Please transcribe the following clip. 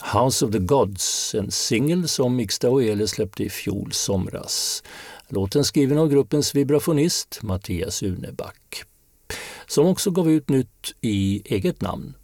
House of the Gods, en singel som Mixta Oele släppte i fjol somras. Låten skriven av gruppens vibrafonist Mattias Uneback, som också gav ut nytt i eget namn.